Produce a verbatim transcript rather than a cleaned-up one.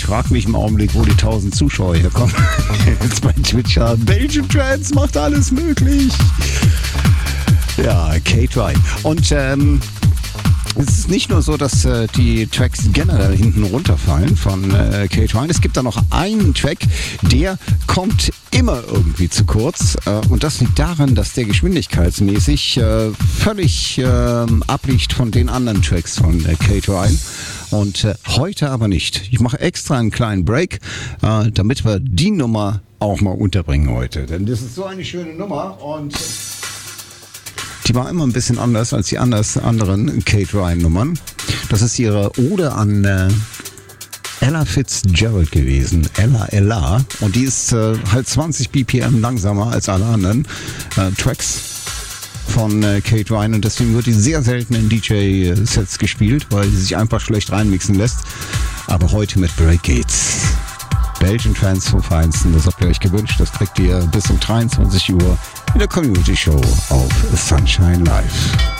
frage mich im Augenblick, wo die tausend Zuschauer herkommen. Jetzt bei Twitch. Belgian Trance macht alles möglich. Ja, K-Try. Und ähm, es ist nicht nur so, dass äh, die Tracks generell hinten runterfallen von äh, K-Try. Es gibt da noch einen Track, der kommt immer irgendwie zu kurz. Äh, und das liegt daran, dass der geschwindigkeitsmäßig äh, völlig äh, abliegt von den anderen Tracks von äh, K-Try. Und äh, heute aber nicht. Ich mache extra einen kleinen Break, äh, damit wir die Nummer auch mal unterbringen heute. Denn das ist so eine schöne Nummer und die war immer ein bisschen anders als die anders, anderen K-Try-Nummern. Das ist ihre Ode an äh, Ella Fitzgerald gewesen. Ella Ella. Und die ist äh, halt zwanzig B P M langsamer als alle anderen äh, Tracks von äh, K-Try. Und deswegen wird die sehr selten in D J-Sets gespielt, weil sie sich einfach schlecht reinmixen lässt. Aber heute mit Break geht's. Belgian Trance vom Feinsten, das habt ihr euch gewünscht. Das kriegt ihr bis um dreiundzwanzig Uhr in der Community Show auf Sunshine Live.